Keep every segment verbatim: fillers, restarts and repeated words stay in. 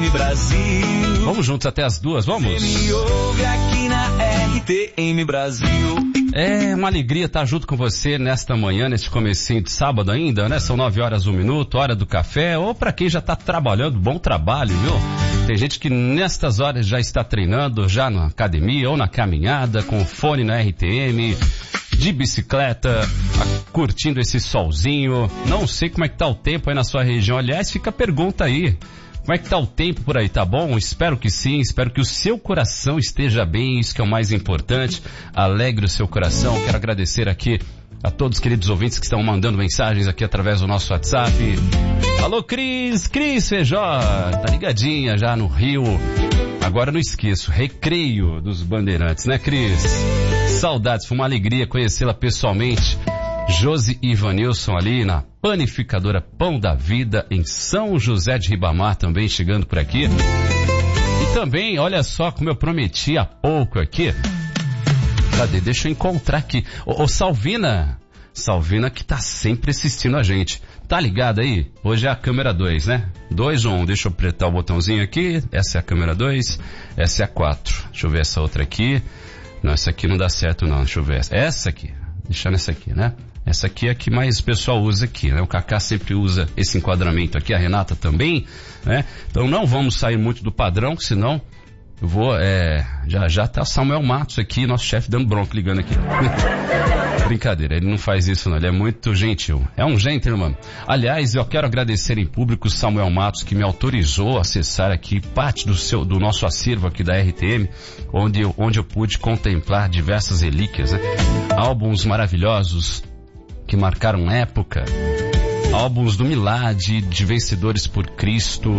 M Brasil. Vamos juntos até as duas, vamos? Você me ouve aqui na R T M Brasil. É uma alegria estar junto com você nesta manhã, neste comecinho de sábado ainda, né? São nove horas, um minuto, hora do café, ou para quem já está trabalhando, bom trabalho, viu? Tem gente que nestas horas já está treinando, já na academia ou na caminhada, com fone na R T M, de bicicleta, curtindo esse solzinho. Não sei como é que tá o tempo aí na sua região, aliás, fica a pergunta aí. Como é que tá o tempo por aí, tá bom? Espero que sim, espero que o seu coração esteja bem, isso que é o mais importante. Alegre o seu coração. Quero agradecer aqui a todos os queridos ouvintes que estão mandando mensagens aqui através do nosso WhatsApp. Alô, Cris, Cris Feijó, tá ligadinha já no Rio. Agora não esqueço, Recreio dos Bandeirantes, né, Cris? Saudades, foi uma alegria conhecê-la pessoalmente. Josi e Ivanilson ali na Panificadora Pão da Vida em São José de Ribamar, também chegando por aqui. E também, olha só como eu prometi há pouco aqui. Cadê? Deixa eu encontrar aqui. Ô, ô Salvina, Salvina que tá sempre assistindo a gente. Tá ligado aí? Hoje é a câmera dois, né? dois ou um, deixa eu apertar o botãozinho aqui. Essa é a câmera dois, essa é a quatro. Deixa eu ver essa outra aqui. Não, essa aqui não dá certo não, deixa eu ver. Essa aqui, deixar nessa aqui, né? Essa aqui é a que mais o pessoal usa aqui, né? O Kaká sempre usa esse enquadramento aqui, a Renata também, né? Então não vamos sair muito do padrão, senão eu vou, é... Já, já tá Samuel Matos aqui, nosso chefe dando bronca, ligando aqui. Brincadeira, ele não faz isso não, ele é muito gentil. É um gentleman. Aliás, eu quero agradecer em público o Samuel Matos, que me autorizou a acessar aqui parte do, seu, do nosso acervo aqui da R T M, onde eu, onde eu pude contemplar diversas relíquias, né? Álbuns maravilhosos que marcaram época, álbuns do Milad, de Vencedores por Cristo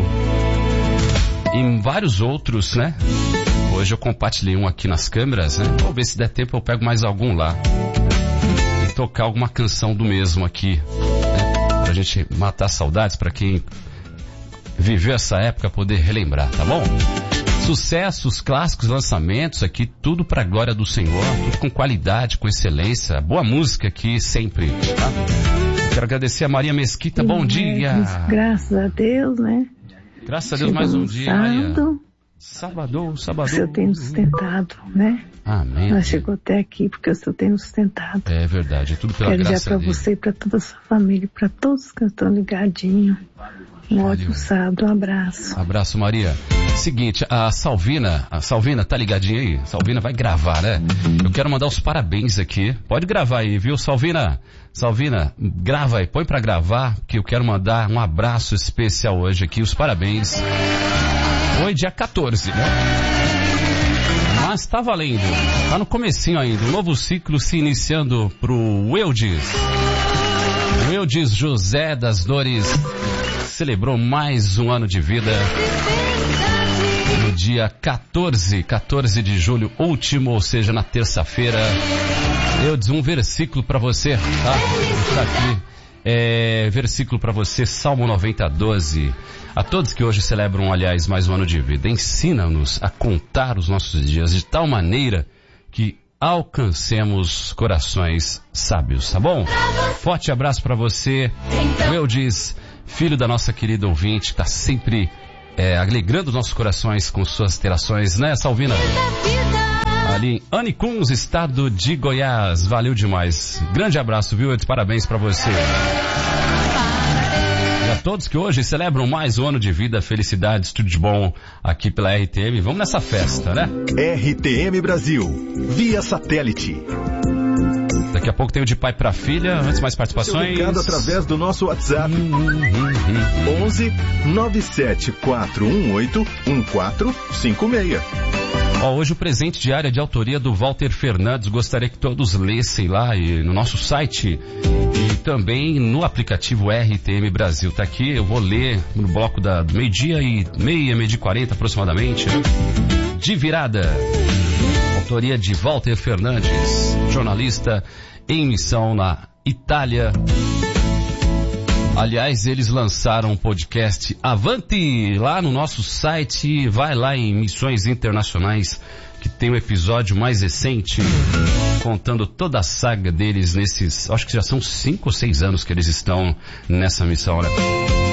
e vários outros, né? Hoje eu compartilhei um aqui nas câmeras, né? Vou ver se der tempo eu pego mais algum lá e tocar alguma canção do mesmo aqui, né? Pra gente matar saudades, pra quem viveu essa época poder relembrar, tá bom? Sucessos, clássicos, lançamentos aqui, tudo pra glória do Senhor, tudo com qualidade, com excelência, boa música aqui sempre, tá? Quero agradecer a Maria Mesquita, bom dia! Graças a Deus, né? Graças a Deus, mais um dia, Maria. Sábado, sábado. O Senhor tem nos sustentado, né? Amém. Ela chegou até aqui porque o Senhor tem nos sustentado. É verdade, é tudo pela Quero graça dizer dele. pra você e pra toda a sua família, pra todos que estão ligadinhos. Um ótimo sábado, um abraço. Abraço, Maria. Seguinte, a Salvina, a Salvina tá ligadinha aí? Salvina vai gravar, né? Eu quero mandar os parabéns aqui. Pode gravar aí, viu, Salvina? Salvina, grava aí, põe pra gravar, que eu quero mandar um abraço especial hoje aqui, os parabéns. Hoje, dia quatorze, né? Mas tá valendo, tá no comecinho ainda, um novo ciclo se iniciando pro Eudes. O Eudes José das Dores celebrou mais um ano de vida no dia quatorze, quatorze de julho último, ou seja, na terça-feira. Eudes, um versículo para você, tá? Está aqui. É, versículo para você, Salmo noventa, doze. A todos que hoje celebram, aliás, mais um ano de vida, ensina-nos a contar os nossos dias de tal maneira que alcancemos corações sábios, tá bom? Forte abraço para você, Eudes, filho da nossa querida ouvinte, que tá sempre é, alegrando os nossos corações com suas interações, né, Salvina? Ali em Anicuns, estado de Goiás. Valeu demais. Grande abraço, viu? Parabéns pra você. E a todos que hoje celebram mais um ano de vida, felicidades, tudo de bom aqui pela R T M. Vamos nessa festa, né? R T M Brasil, via satélite. Daqui a pouco tem o de pai para filha. Antes, mais participações. Seu recado através do nosso WhatsApp. Hum, hum, hum. onze nove sete quatro um oito um quatro cinco seis. Ó, hoje o presente diário é de autoria do Walter Fernandes. Gostaria que todos lessem lá e no nosso site e também no aplicativo R T M Brasil. Tá aqui, eu vou ler no bloco da, do meio-dia e meia, meio-dia e quarenta aproximadamente, né? De virada. Autoria de Walter Fernandes, jornalista em missão na Itália. Aliás, eles lançaram um podcast Avanti lá no nosso site. Vai lá em Missões Internacionais, que tem o episódio mais recente, contando toda a saga deles nesses, acho que já são cinco ou seis anos que eles estão nessa missão, né?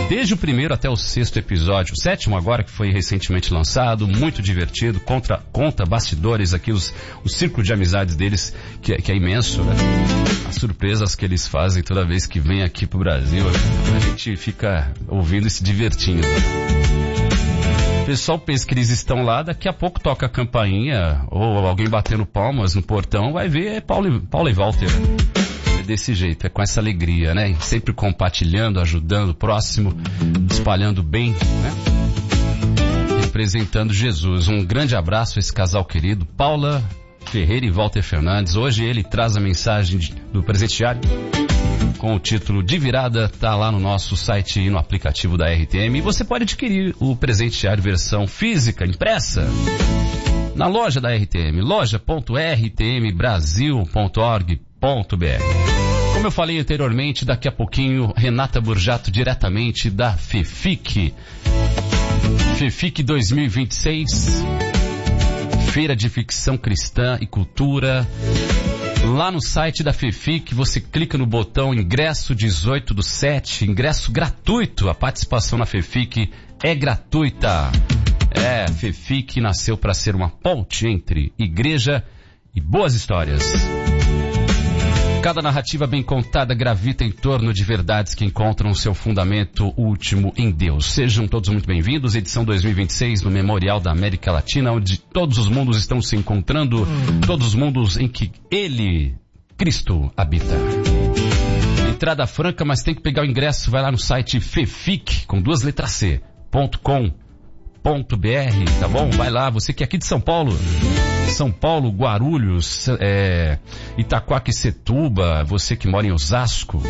Desde o primeiro até o sexto episódio, o sétimo agora que foi recentemente lançado, muito divertido, contra, conta bastidores aqui, os, o círculo de amizades deles, que, que é imenso, né? As surpresas que eles fazem toda vez que vem aqui pro Brasil, a gente fica ouvindo e se divertindo. O pessoal pensa que eles estão lá, daqui a pouco toca a campainha, ou alguém batendo palmas no portão, vai ver Paulo, Paulo e Walter. É desse jeito, é com essa alegria, né? Sempre compartilhando, ajudando o próximo, espalhando bem, né? Representando Jesus. Um grande abraço a esse casal querido, Paula Ferreira e Walter Fernandes. Hoje ele traz a mensagem de, do presente diário com o título De Virada, tá lá no nosso site e no aplicativo da R T M. E você pode adquirir o presente diário versão física, impressa, na loja da R T M, loja ponto r t m brasil ponto org ponto b r. Como eu falei anteriormente, daqui a pouquinho, Renata Burjato, diretamente da FEFIC. FEFIC dois mil e vinte e seis, Feira de Ficção Cristã e Cultura. Lá no site da FEFIC, você clica no botão ingresso dezoito do sete, ingresso gratuito. A participação na FEFIC é gratuita. É, a FEFIC nasceu para ser uma ponte entre igreja e boas histórias. Cada narrativa bem contada gravita em torno de verdades que encontram seu fundamento último em Deus. Sejam todos muito bem-vindos, edição dois mil e vinte e seis no Memorial da América Latina, onde todos os mundos estão se encontrando, todos os mundos em que Ele, Cristo, habita. Entrada franca, mas tem que pegar o ingresso, vai lá no site fefic, com duas letras C, ponto com ponto b r, tá bom? Vai lá, você que é aqui de São Paulo, São Paulo, Guarulhos, é, Itaquaquecetuba, você que mora em Osasco,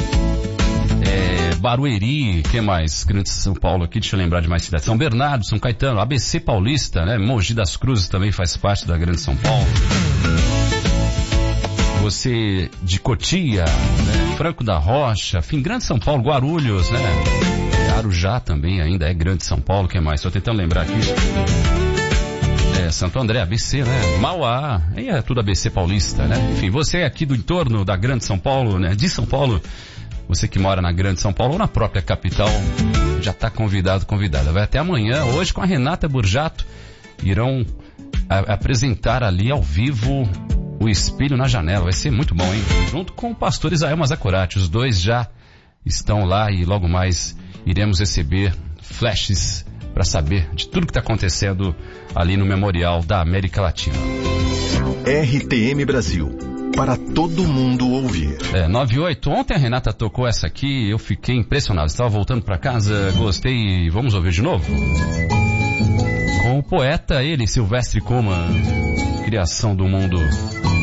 é, Barueri, que mais? Grande São Paulo aqui, deixa eu lembrar de mais cidades. São Bernardo, São Caetano, A B C Paulista, né? Mogi das Cruzes também faz parte da Grande São Paulo. Você de Cotia, né? Franco da Rocha, enfim, Grande São Paulo, Guarulhos, né? Arujá também ainda é Grande São Paulo, que mais? Estou tentando lembrar aqui. É, Santo André, A B C, né? Mauá, aí é tudo A B C paulista, né? Enfim, você aqui do entorno da Grande São Paulo, né? De São Paulo, você que mora na Grande São Paulo ou na própria capital, já está convidado, convidada. Vai até amanhã, hoje com a Renata Burjato, irão a, apresentar ali ao vivo o Espelho na Janela. Vai ser muito bom, hein? Junto com o pastor Israel Mazacurati, os dois já estão lá e logo mais iremos receber flashes para saber de tudo que está acontecendo ali no Memorial da América Latina. R T M Brasil, para todo mundo ouvir. É, nove e oito, ontem a Renata tocou essa aqui, eu fiquei impressionado. Estava voltando para casa, gostei, vamos ouvir de novo? Com o poeta, ele, Silvestre Coman, Criação do Mundo.